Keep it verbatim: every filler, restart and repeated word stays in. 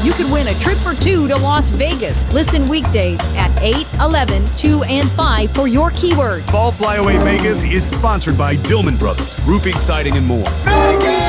you could win a trip for two to Las Vegas. Listen weekdays at eight, eleven, two, and five for your keywords. Fall Flyaway Vegas is sponsored by Dillman Brothers, roofing, siding, and more. Vegas!